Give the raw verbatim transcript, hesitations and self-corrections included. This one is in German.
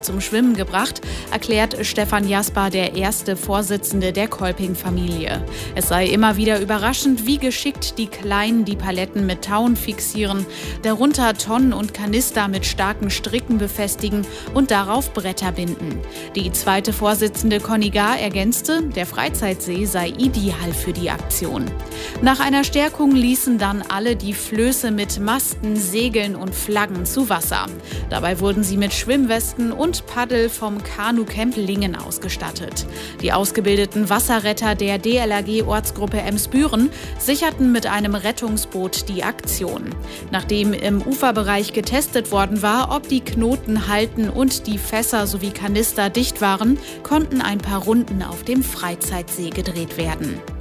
zum Schwimmen gebracht, erklärt Stefan Jasper, der erste Vorsitzende der Kolping-Familie. Es sei immer wieder überraschend, wie geschickt die Kleinen die Paletten mit Tauen fixieren, darunter Tonnen und Kanister mit starken Stricken befestigen und darauf Bretter binden. Die zweite Vorsitzende Conny Gar ergänzte, der Freizeitsee sei ideal für die Aktion. Nach einer Stärkung ließen dann alle die Flöße mit Masten, Segeln und Flaggen zu Wasser. Dabei wurden sie mit Schwimmwesten und und Paddel vom Kanu-Camp Lingen ausgestattet. Die ausgebildeten Wasserretter der D L R G-Ortsgruppe Emsbüren sicherten mit einem Rettungsboot die Aktion. Nachdem im Uferbereich getestet worden war, ob die Knoten halten und die Fässer sowie Kanister dicht waren, konnten ein paar Runden auf dem Freizeitsee gedreht werden.